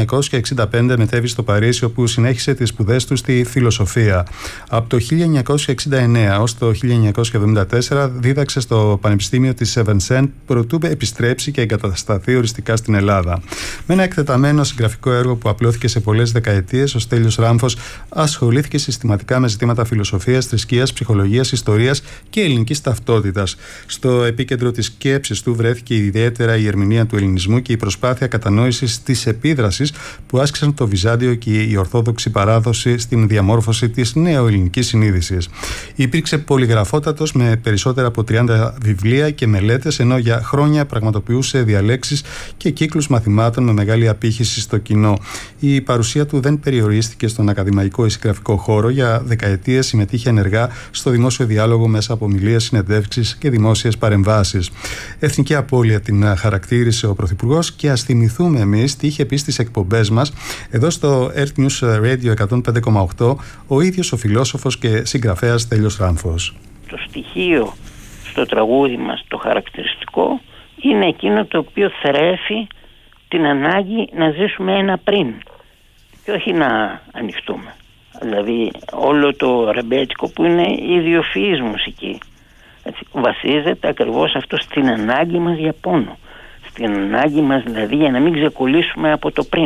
[SPEAKER 2] 1965 μετέβη στο Παρίσι, όπου συνέχισε τις σπουδές του στη φιλοσοφία. Από το 1969 ως το 1974 δίδαξε στο Πανεπιστήμιο της Σεβενσέν, προτού επιστρέψει και εγκατασταθεί οριστικά στην Ελλάδα. Με ένα εκτεταμένο συγγραφικό έργο που απλώθηκε σε πολλές δεκαετίες, ο Στέλιος Ράμφος ασχολήθηκε συστηματικά με ζητήματα φιλοσοφίας, θρησκείας, ψυχολογίας, ιστορίας και ελληνικής ταυτότητας. Στο επίκεντρο της σκέψης του βρέθηκε ιδιαίτερα η ερμηνεία του ελληνισμού και η προσπάθεια κατανόησης της επίδρασης που άσκησαν το Βυζάντιο και η Ορθόδοξη παράδοση στην διαμόρφωση της νεοελληνικής συνείδησης. Υπήρξε πολυγραφότατος με περισσότερα από 30 βιβλία και μελέτες, ενώ για χρόνια πραγματοποιούσε διαλέξεις και κύκλους μαθημάτων με μεγάλη απήχηση στο κοινό. Η παρουσία του δεν περιορίστηκε στον ακαδημαϊκό γραφικό χώρο. Για δεκαετίες συμμετείχε ενεργά στο δημόσιο διάλογο μέσα από ομιλίες, συνεντεύξεις και δημόσιες παρεμβάσεις. Εθνική απώλεια την χαρακτήρισε ο Πρωθυπουργός και ας θυμηθούμε εμείς τι είχε πει στις εκπομπές μας εδώ στο Earth News Radio 105,8 ο ίδιος ο φιλόσοφος και συγγραφέας Στέλιος Ράμφος.
[SPEAKER 18] Το στοιχείο στο τραγούδι μας, το χαρακτηριστικό, είναι εκείνο το οποίο θρέφει την ανάγκη να ζήσουμε ένα πριν και όχι να ανοιχτούμε. Δηλαδή όλο το ρεμπέτικο που είναι ιδιοφυής μουσική, έτσι, βασίζεται ακριβώς αυτό στην ανάγκη μας για πόνο, στην ανάγκη μας δηλαδή για να μην ξεκολλήσουμε από το πριν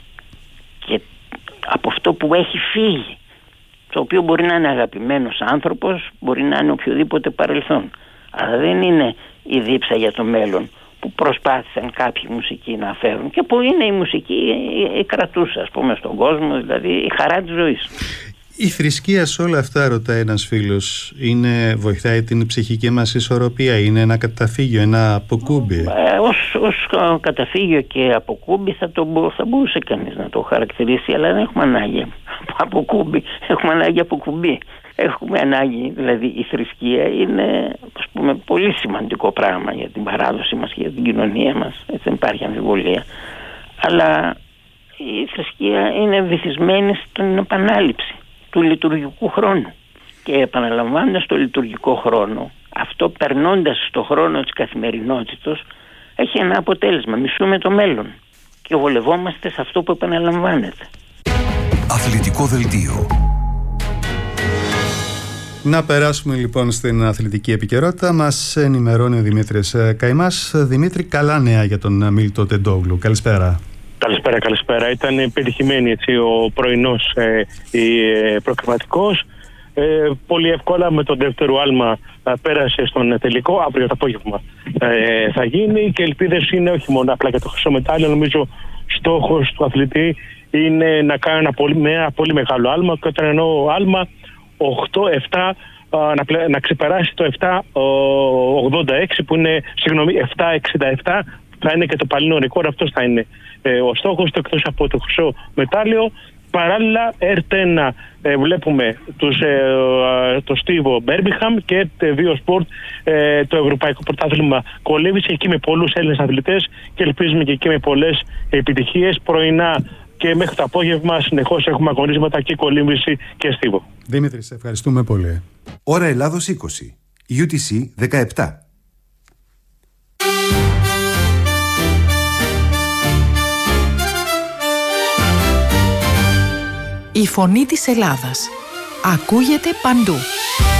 [SPEAKER 18] και από αυτό που έχει φύγει, το οποίο μπορεί να είναι αγαπημένος άνθρωπος, μπορεί να είναι οποιοδήποτε παρελθόν, αλλά δεν είναι η δίψα για το μέλλον που προσπάθησαν κάποιοι μουσικοί να φέρουν και που είναι η μουσική η κρατούσα, ας πούμε, στον κόσμο, δηλαδή η χαρά της ζωής.
[SPEAKER 2] Η θρησκεία σε όλα αυτά, ρωτάει ένας φίλος, βοηθάει την ψυχική μας ισορροπία, είναι ένα καταφύγιο, ένα αποκούμπι?
[SPEAKER 18] Ως καταφύγιο και αποκούμπι θα μπορούσε κανείς να το χαρακτηρίσει, αλλά δεν έχουμε ανάγκη από κουμπί, έχουμε ανάγκη από κουμπί. Έχουμε ανάγκη, δηλαδή η θρησκεία είναι, ας πούμε, πολύ σημαντικό πράγμα για την παράδοση μας και για την κοινωνία μας, έτσι δεν υπάρχει αμφιβολία. Αλλά η θρησκεία είναι βυθισμένη στην επανάληψη του λειτουργικού χρόνου. Και επαναλαμβάνοντας το λειτουργικό χρόνο, αυτό περνώντας στο χρόνο της καθημερινότητας, έχει ένα αποτέλεσμα. Μισούμε το μέλλον και βολευόμαστε σε αυτό που επαναλαμβάνεται.
[SPEAKER 3] Αθλητικό δελτίο.
[SPEAKER 2] Να περάσουμε λοιπόν στην αθλητική επικαιρότητα. Μας ενημερώνει ο Δημήτρης Καημάς. Δημήτρη, καλά νέα για τον Μίλτο Τεντόγλου. Καλησπέρα.
[SPEAKER 19] Καλησπέρα. Ήταν πετυχημένη ο πρωινός προκριματικός. Πολύ εύκολα με τον δεύτερο άλμα πέρασε στον τελικό. Αύριο το απόγευμα θα γίνει και ελπίδες είναι όχι μόνο απλά για το χρυσό μετάλλιο. Νομίζω στόχος του αθλητή είναι να κάνει ένα πολύ μεγάλο άλμα, και όταν εννοώ άλμα 8-7, να ξεπεράσει το 7-86 που είναι, 7-67 θα είναι και το παλινό ρεκόρ. Αυτός θα είναι ο στόχος του, εκτός από το χρυσό μετάλλιο. Παράλληλα, ΕΡΤ1 βλέπουμε το Στίβο Μπέρμπιχαμ και Βίο Σπορτ, το Ευρωπαϊκό Πρωτάθλημα κολύμβηση, εκεί με πολλούς Έλληνες αθλητές και ελπίζουμε και εκεί με πολλές επιτυχίες. Πρωινά και μέχρι το απόγευμα συνεχώς έχουμε αγωνίσματα και κολύμβηση και Στίβο.
[SPEAKER 2] Δημήτρη, σε ευχαριστούμε πολύ.
[SPEAKER 3] Ώρα Ελλάδος 20, UTC 17.
[SPEAKER 20] Η φωνή της Ελλάδας ακούγεται παντού.